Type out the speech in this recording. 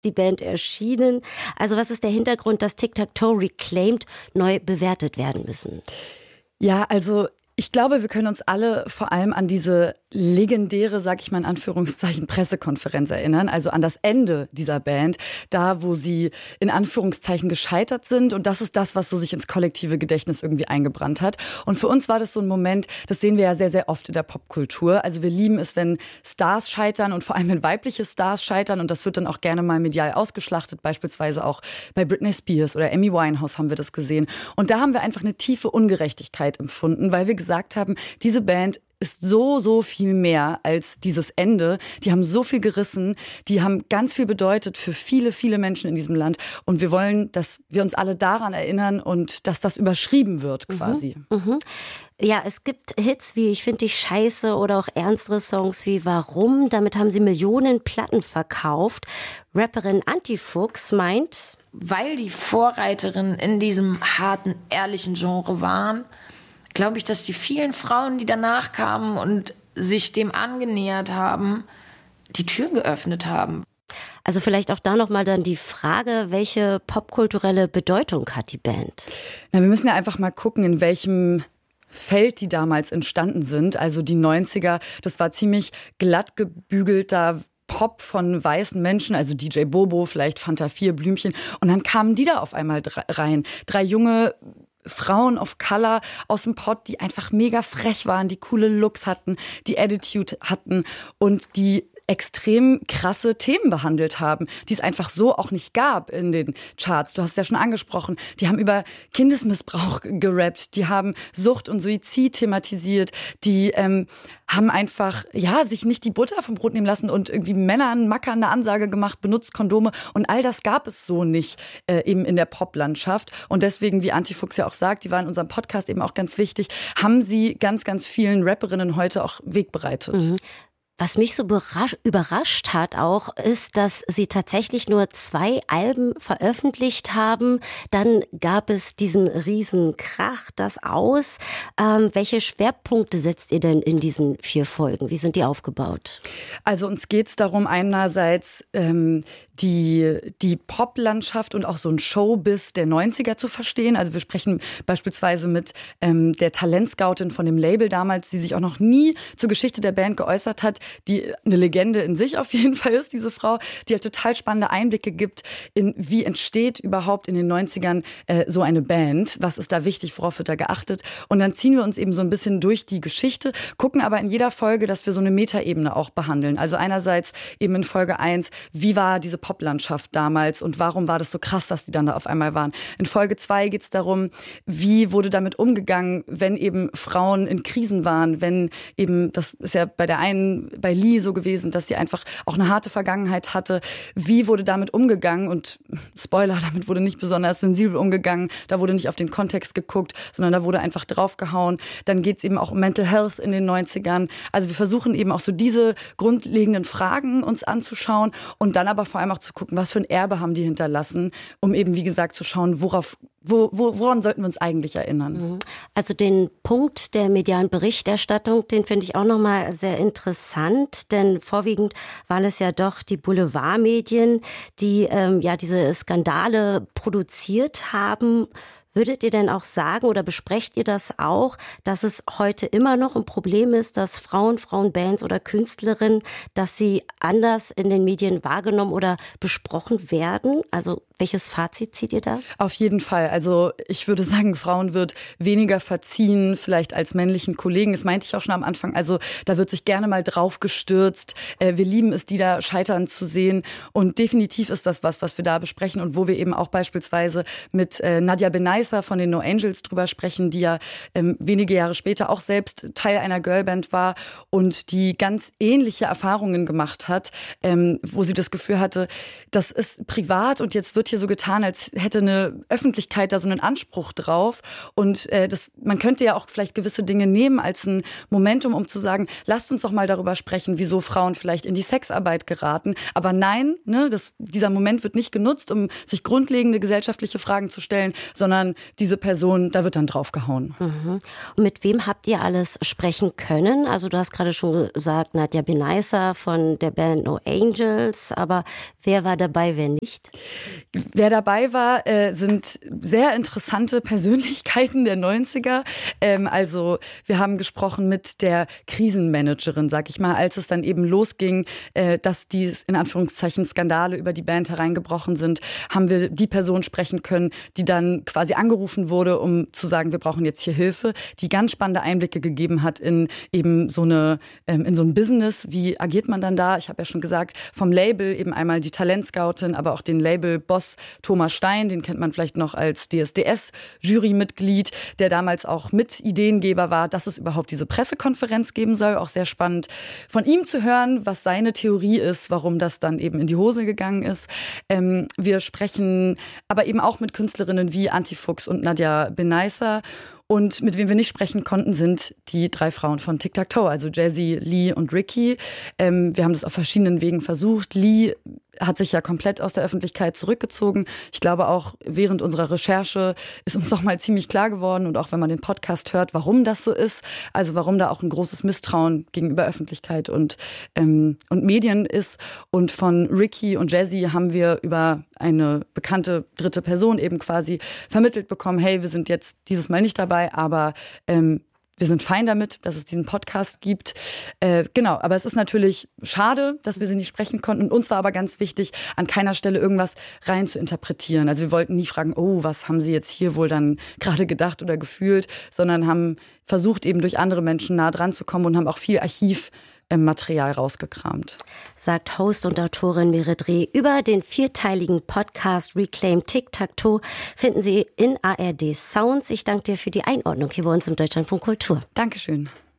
die Band erschienen. Also was ist der Hintergrund, dass Tic-Tac-Toe Reclaimed neu bewertet werden müssen? Ja, also ich glaube, wir können uns alle vor allem an diese legendäre, sag ich mal in Anführungszeichen, Pressekonferenz erinnern, also an das Ende dieser Band, da wo sie in Anführungszeichen gescheitert sind, und das ist das, was so sich ins kollektive Gedächtnis irgendwie eingebrannt hat. Und für uns war das so ein Moment, das sehen wir ja sehr, sehr oft in der Popkultur. Also wir lieben es, wenn Stars scheitern und vor allem wenn weibliche Stars scheitern, und das wird dann auch gerne mal medial ausgeschlachtet, beispielsweise auch bei Britney Spears oder Amy Winehouse haben wir das gesehen. Und da haben wir einfach eine tiefe Ungerechtigkeit empfunden, weil wir gesagt haben, diese Band ist so viel mehr als dieses Ende. Die haben so viel gerissen, die haben ganz viel bedeutet für viele, viele Menschen in diesem Land. Und wir wollen, dass wir uns alle daran erinnern und dass das überschrieben wird quasi. Ja, es gibt Hits wie Ich find dich scheiße oder auch ernstere Songs wie Warum. Damit haben sie Millionen Platten verkauft. Rapperin Antifuchs meint, weil die Vorreiterinnen in diesem harten, ehrlichen Genre waren, glaube ich, dass die vielen Frauen, die danach kamen und sich dem angenähert haben, die Türen geöffnet haben. Also vielleicht auch da nochmal dann die Frage, welche popkulturelle Bedeutung hat die Band? Na, wir müssen ja einfach mal gucken, in welchem Feld die damals entstanden sind. Also die 90er, das war ziemlich glatt gebügelter Pop von weißen Menschen, also DJ Bobo, vielleicht Fanta 4, Blümchen. Und dann kamen die da auf einmal rein. 3 junge Frauen of Color aus dem Pott, die einfach mega frech waren, die coole Looks hatten, die Attitude hatten und die extrem krasse Themen behandelt haben, die es einfach so auch nicht gab in den Charts. Du hast es ja schon angesprochen. Die haben über Kindesmissbrauch gerappt, die haben Sucht und Suizid thematisiert, die haben einfach, ja, sich nicht die Butter vom Brot nehmen lassen und irgendwie Männern, Mackern eine Ansage gemacht, benutzt Kondome, und all das gab es so nicht eben in der Poplandschaft. Und deswegen, wie Antifuchs ja auch sagt, die war in unserem Podcast eben auch ganz wichtig, haben sie ganz, ganz vielen Rapperinnen heute auch Weg bereitet. Was mich so überrascht hat auch, ist, dass sie tatsächlich nur 2 Alben veröffentlicht haben. Dann gab es diesen riesen Krach, das Aus. Welche Schwerpunkte setzt ihr denn in diesen 4 Folgen? Wie sind die aufgebaut? Also uns geht es darum, einerseits die Poplandschaft und auch so ein Showbiz der 90er zu verstehen. Also wir sprechen beispielsweise mit der Talentscoutin von dem Label damals, die sich auch noch nie zur Geschichte der Band geäußert hat, die eine Legende in sich auf jeden Fall ist, diese Frau, die halt total spannende Einblicke gibt in, wie entsteht überhaupt in den 90ern so eine Band, was ist da wichtig, worauf wird da geachtet, und dann ziehen wir uns eben so ein bisschen durch die Geschichte, gucken aber in jeder Folge, dass wir so eine Metaebene auch behandeln. Also einerseits eben in Folge 1, wie war diese Poplandschaft damals und warum war das so krass, dass die dann da auf einmal waren. In Folge 2 geht es darum, wie wurde damit umgegangen, wenn eben Frauen in Krisen waren, wenn eben, das ist ja bei der einen, bei Lee so gewesen, dass sie einfach auch eine harte Vergangenheit hatte. Wie wurde damit umgegangen? Und Spoiler, damit wurde nicht besonders sensibel umgegangen. Da wurde nicht auf den Kontext geguckt, sondern da wurde einfach draufgehauen. Dann geht es eben auch um Mental Health in den 90ern. Also wir versuchen eben auch so diese grundlegenden Fragen uns anzuschauen und dann aber vor allem auch zu gucken, was für ein Erbe haben die hinterlassen, um eben, wie gesagt, zu schauen, woran sollten wir uns eigentlich erinnern? Also den Punkt der medialen Berichterstattung, den finde ich auch nochmal sehr interessant, denn vorwiegend waren es ja doch die Boulevardmedien, die diese Skandale produziert haben. Würdet ihr denn auch sagen oder besprecht ihr das auch, dass es heute immer noch ein Problem ist, dass Frauenbands oder Künstlerinnen, dass sie anders in den Medien wahrgenommen oder besprochen werden? Also welches Fazit zieht ihr da? Auf jeden Fall. Also ich würde sagen, Frauen wird weniger verziehen, vielleicht als männlichen Kollegen. Das meinte ich auch schon am Anfang. Also da wird sich gerne mal drauf gestürzt. Wir lieben es, die da scheitern zu sehen. Und definitiv ist das was wir da besprechen und wo wir eben auch beispielsweise mit Nadia Benaissa von den No Angels drüber sprechen, die ja wenige Jahre später auch selbst Teil einer Girlband war und die ganz ähnliche Erfahrungen gemacht hat, wo sie das Gefühl hatte, das ist privat und jetzt wird hier so getan, als hätte eine Öffentlichkeit da so einen Anspruch drauf. Und man könnte ja auch vielleicht gewisse Dinge nehmen als ein Momentum, um zu sagen, lasst uns doch mal darüber sprechen, wieso Frauen vielleicht in die Sexarbeit geraten. Aber nein, dieser Moment wird nicht genutzt, um sich grundlegende gesellschaftliche Fragen zu stellen, sondern dann diese Person, da wird dann draufgehauen. Mhm. Und mit wem habt ihr alles sprechen können? Also du hast gerade schon gesagt, Nadja Benaissa von der Band No Angels, aber wer war dabei, wer nicht? Wer dabei war, sind sehr interessante Persönlichkeiten der 90er. Also wir haben gesprochen mit der Krisenmanagerin, sag ich mal, als es dann eben losging, dass die in Anführungszeichen Skandale über die Band hereingebrochen sind, haben wir die Person sprechen können, die dann quasi angerufen wurde, um zu sagen, wir brauchen jetzt hier Hilfe, die ganz spannende Einblicke gegeben hat in eben so ein Business. Wie agiert man dann da? Ich habe ja schon gesagt, vom Label eben einmal die Talentscoutin, aber auch den Labelboss Thomas Stein, den kennt man vielleicht noch als DSDS-Jurymitglied, der damals auch Mitideengeber war, dass es überhaupt diese Pressekonferenz geben soll. Auch sehr spannend von ihm zu hören, was seine Theorie ist, warum das dann eben in die Hose gegangen ist. Wir sprechen aber eben auch mit Künstlerinnen wie Antifuchs und Nadja Benaissa. Und mit wem wir nicht sprechen konnten, sind die 3 Frauen von Tic Tac Toe, also Jessie, Lee und Ricky. Wir haben das auf verschiedenen Wegen versucht. Lee hat sich ja komplett aus der Öffentlichkeit zurückgezogen. Ich glaube auch während unserer Recherche ist uns noch mal ziemlich klar geworden und auch wenn man den Podcast hört, warum das so ist. Also warum da auch ein großes Misstrauen gegenüber Öffentlichkeit und Medien ist. Und von Ricky und Jessie haben wir über eine bekannte dritte Person eben quasi vermittelt bekommen, hey, wir sind jetzt dieses Mal nicht dabei, aber wir sind fein damit, dass es diesen Podcast gibt. Genau, aber es ist natürlich schade, dass wir sie nicht sprechen konnten. Uns war aber ganz wichtig, an keiner Stelle irgendwas rein zu interpretieren. Also wir wollten nie fragen, oh, was haben sie jetzt hier wohl dann gerade gedacht oder gefühlt, sondern haben versucht, eben durch andere Menschen nah dran zu kommen und haben auch viel Archivmaterial rausgekramt. Sagt Host und Autorin Merit Reh. Über den 4-teiligen Podcast Reclaim Tic Tac Toe finden Sie in ARD Sounds. Ich danke dir für die Einordnung hier bei uns im Deutschlandfunk Kultur. Dankeschön.